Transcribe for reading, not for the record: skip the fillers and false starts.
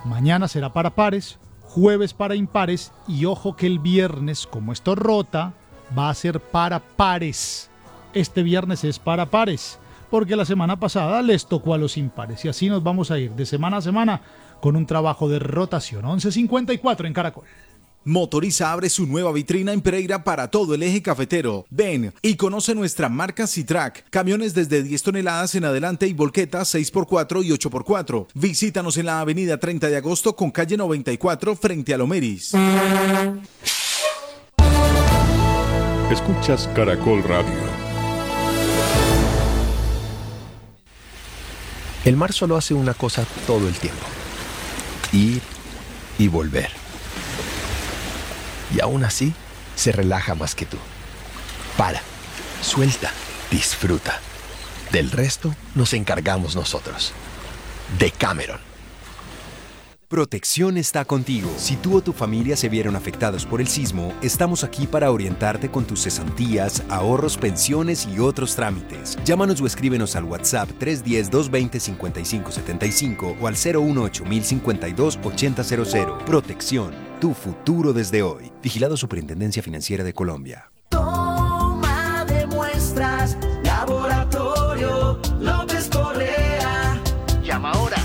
Mañana será para pares, jueves para impares y ojo que el viernes, como esto rota, va a ser para pares. Este viernes es para pares, porque la semana pasada les tocó a los impares y así nos vamos a ir de semana a semana con un trabajo de rotación. 11:54 en Caracol. Motoriza abre su nueva vitrina en Pereira para todo el eje cafetero. Ven y conoce nuestra marca Citrac. Camiones desde 10 toneladas en adelante y volquetas 6x4 y 8x4. Visítanos en la avenida 30 de agosto con calle 94 frente a Lomeris. Escuchas Caracol Radio. El mar solo hace una cosa todo el tiempo: ir y volver. Y aún así, se relaja más que tú. Para, suelta, disfruta. Del resto nos encargamos nosotros. Decameron. Protección está contigo. Si tú o tu familia se vieron afectados por el sismo, estamos aquí para orientarte con tus cesantías, ahorros, pensiones y otros trámites. Llámanos o escríbenos al WhatsApp 310-220-5575 o al 018-052-8000. Protección, tu futuro desde hoy. Vigilado Superintendencia Financiera de Colombia. Toma de muestras, Laboratorio López Correa.